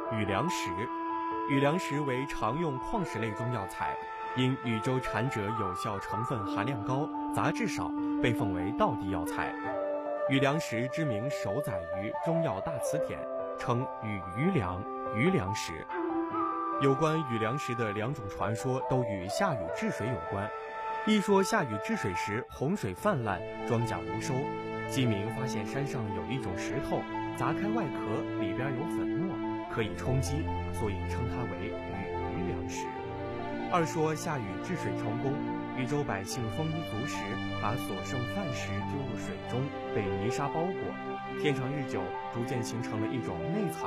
雨梁石。雨梁石为常用矿石类中药材，因禹州产者有效成分含量高，杂质少，被奉为道地药材。雨梁石之名首载于《中药大辞典》，称与余梁、余梁石。有关雨梁石的两种传说都与下雨治水有关。一说下雨治水时洪水泛滥，庄稼无收，饥民发现山上有一种石头，砸开外壳，里边有粉末，可以充饥，所以称它为雨梁石。二说下雨治水成功，禹州百姓丰衣足食，把所剩饭食丢入水中，被泥沙包裹，天长日久，逐渐形成了一种内藏